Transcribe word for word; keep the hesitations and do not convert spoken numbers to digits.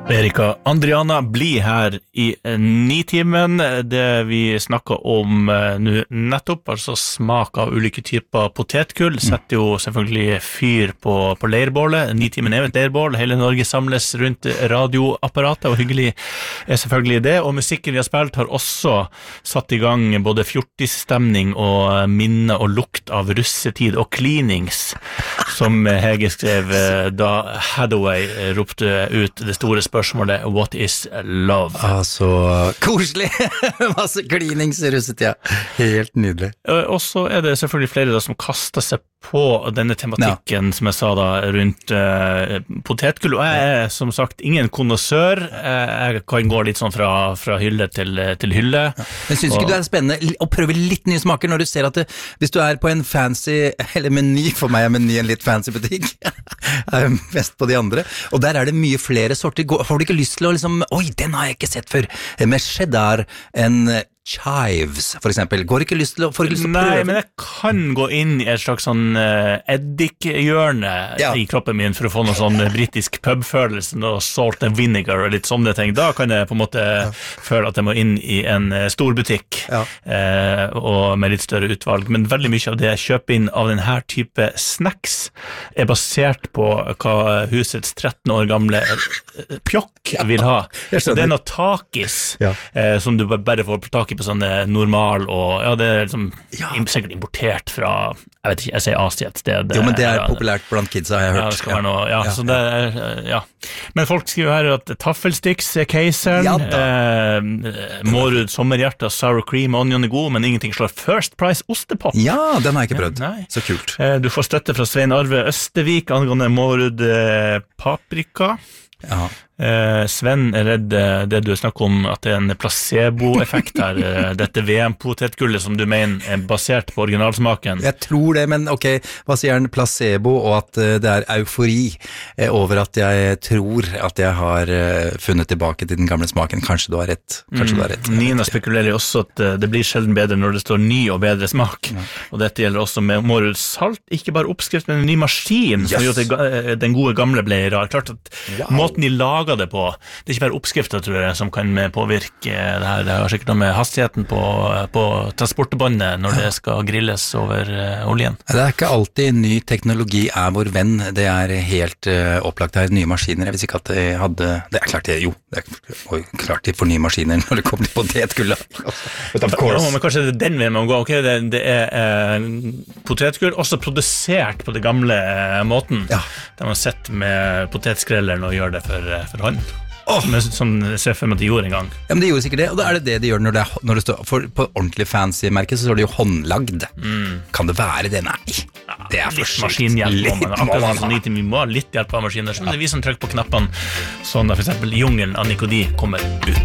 Erika Andriana blir her i Nitimen. Det vi snakker om nå nettopp, altså smak av ulike typer potetgull, setter jo selvfølgelig fyr på, på leirbålet. Nitimen er et leirbål, hele Norge samles rundt radioapparatet, og hyggelig er selvfølgelig det. Og musikken vi har spilt har også satt i gang både fjortisstemning og minne og lukt av russetid og cleanings, som Hege skrev da Hathaway ropte ut det store spørsmålet. Spørsmålet, what is love? Altså, koselig! Masse cleanings i russet, ja. Helt nydelig. Og så er det selvfølgelig flere da, som kaster seg på denne tematikken, ja. Som jeg sa da, rundt uh, potetgull. Og jeg er som sagt ingen konnoissør. Jeg kan gå litt sånn fra, fra hylle til, til hylle. Ja. Men synes ikke og... du det er spennende å prøve litt nye smaker når du ser at det, hvis du er på en fancy, eller meny, for meg er meny en litt fancy butikk, er best på de andre, og der er det mye flere sorter. Får du ikke lyst til å liksom, oi, den har jeg ikke sett før, med cheddar, en chives, for eksempel. Går ikke lyst til å, får ikke lyst til å prøve? Nei, men jeg kan gå inn i et slags sånn uh, eddikhjørne ja. I kroppen min for å få noen sånn britisk pubfølelse, noe salt and vinegar og litt sånne ting. Da kan jeg på en måte ja. Føle at jeg må inn i en uh, stor butikk ja. uh, og med litt større utvalg. Men veldig mye av det jeg kjøper inn av denne type snacks er basert på hva husets tretten år gamle pjokk vil ha. Så det er noe takis ja. uh, som du bare får tak i på sånn normal, og ja, det er liksom ja. Sikkert importert fra, jeg vet ikke, jeg sier Asia et sted. Jo, men det er ja, populært blant kids, har jeg hørt. Ja, det skal være noe, ja, ja, så det er, ja. Men folk skriver her at taffelsticks er keiseren, ja, eh, Mårud sommerhjerte, sour cream, onion er god, men ingenting slår First Price ostepop. Ja, den har jeg ikke prøvd. Ja, så kult. Eh, du får støtte fra Svein Arve Østevik angående Mårud eh, paprika. Ja. Eh, Sven er redd det du snakker om, at det er en placebo-effekt her, dette V M-potetgullet som du mener er basert på originalsmaken. Jeg tror det, men ok, hva sier han, placebo, og at det er eufori over at jeg tror at jeg har funnet tilbake til den gamle smaken. Kanskje du har rett, kanskje mm. du har rett. Nina spekulerer også at det blir sjelden bedre når det står ny og bedre smak, ja. Og dette gjelder også med Mårud salt, ikke bare oppskrift, men en ny maskin, yes. Som gjorde at den gode gamle ble rar. Klart at wow. Måten de lager det på. Det er ikke bare oppskrifter, tror jeg, som kan påvirke det her. Det har sikkert noe med hastigheten på, på transportbåndet når det skal grilles over uh, oljen. Det er ikke alltid ny teknologi er vår venn. Det er helt uh, opplagt her, nye maskiner. Jeg visste ikke at de hadde... Det er klart det, jo. Det er klart de får nye maskiner når det kommer til potetgull. But of course. Ja, men kanskje det er den veien man går. Okay, det, det er uh, potetgull, også produsert på det gamle uh, måten. Ja. Der man sitter med potetskrelleren og gjør det for, for hånd. Oh. Som, som ser for meg at de gjorde en gang. Ja, men de gjorde sikkert det, og da er det det de gjør når det, er, når det står, for på ordentlig fancy merke så står det jo håndlagd. Mm. Kan det være det? Nei. Ja, det er for sykt. Maskinhjelp. Akkurat sånn Nitimen, vi må ha litt hjelp av maskiner. Så ja. Det er vi som trykker på knappene, sånn at for eksempel jungelen av Nikodie kommer ut.